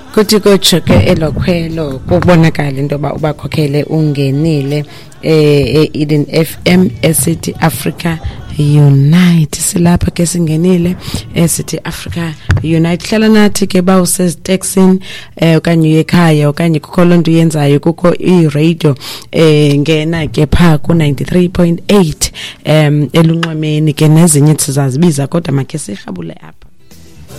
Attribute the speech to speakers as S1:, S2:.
S1: kuthi kutsho ke elokhwelo kubonakala into yoba ubakhokhele ungenile Eden FM eCity Africa Unite. Silapha ke singenile eCity Africa Unite. Hlala nathi ke ba usezitaxini okanye ekhaya okanye kukho lonto uyenzayo kukho i-radio ngena ke pha ku 93.8 elunxwemeni ke nezinye sizazibiza kodwa makhe sihabule apha.